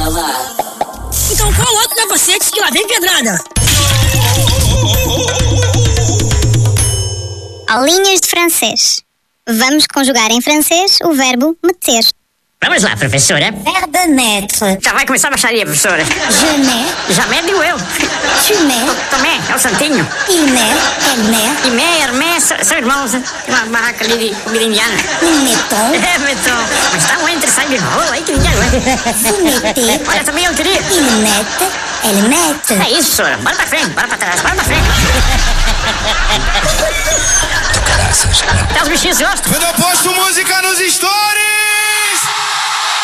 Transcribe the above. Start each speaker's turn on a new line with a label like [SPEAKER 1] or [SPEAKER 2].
[SPEAKER 1] bala.
[SPEAKER 2] Então coloca o capacete que lá vem pedrada.
[SPEAKER 3] Aulinhas de francês. Vamos conjugar em francês o verbo meter.
[SPEAKER 4] Vamos lá, professora.
[SPEAKER 3] Verbe mettre.
[SPEAKER 4] Já vai começar a baixaria, professora.
[SPEAKER 3] Je mets.
[SPEAKER 4] Jamais digo eu.
[SPEAKER 3] Tu mets.
[SPEAKER 4] Tomé, é o santinho.
[SPEAKER 3] Il met. Elle met.
[SPEAKER 4] Imé, Hermé, são irmãos. Tem uma barraca ali de comida indiana.
[SPEAKER 3] Nous mettons.
[SPEAKER 4] É, Beton. Mas tá um entre sangue rola aí que ninguém aguenta.
[SPEAKER 3] Vous mettez.
[SPEAKER 4] Olha, também eu queria.
[SPEAKER 3] Il mette. Elle mette.
[SPEAKER 4] É isso, professora. Bora pra frente, bora pra trás, bora pra frente.
[SPEAKER 1] Do caraças.
[SPEAKER 4] Até os bichinhos gostam.
[SPEAKER 5] Quando eu posto música nos stories!